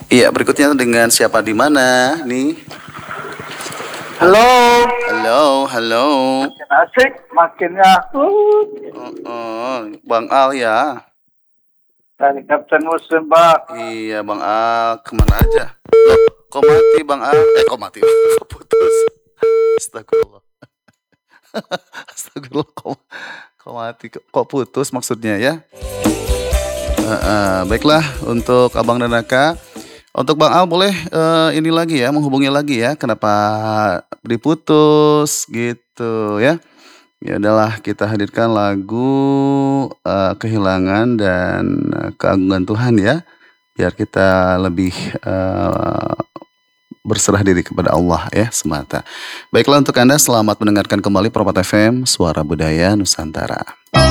Iya, berikutnya dengan siapa di mana nih? Halo, Halo, halo. makin asik, makinnya Bang Al ya. dari Kapten Muslim, Pak. Iya, Bang Al, kemana aja? Loh, kok mati Bang Al? Kok mati? Kok putus? Astagfirullah. Astagfirullah, kok mati? Kok putus maksudnya ya? Baiklah, untuk Abang dan Raka. Untuk Bang Al boleh ini lagi ya, menghubungi lagi ya. Kenapa diputus gitu ya? Ya udahlah, kita hadirkan lagu Kehilangan dan Keagungan Tuhan ya. Biar kita lebih berserah diri kepada Allah ya semata. Baiklah, untuk Anda selamat mendengarkan kembali Prophet FM, Suara Budaya Nusantara.